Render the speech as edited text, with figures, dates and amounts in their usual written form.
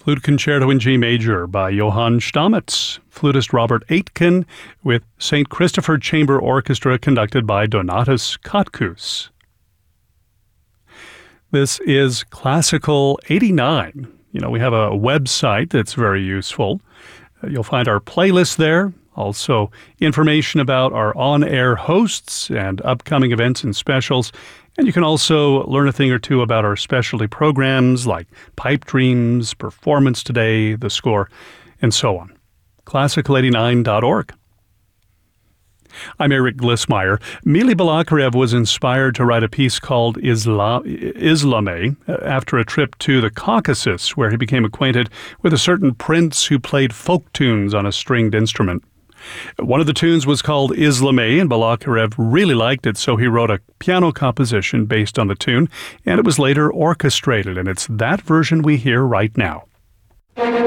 Flute Concerto in G Major by Johann Stamitz. Flutist Robert Aitken with St. Christopher Chamber Orchestra conducted by Donatas Katkus. This is Classical 89. We have a website that's very useful. You'll find our playlist there. Also, information about our on-air hosts and upcoming events and specials. And you can also learn a thing or two about our specialty programs like Pipe Dreams, Performance Today, The Score, and so on. Classical89.org. I'm Eric Glissmeyer. Mili Balakirev was inspired to write a piece called Islame after a trip to the Caucasus, where he became acquainted with a certain prince who played folk tunes on a stringed instrument. One of the tunes was called Islame, and Balakirev really liked it, so he wrote a piano composition based on the tune, and it was later orchestrated, and it's that version we hear right now.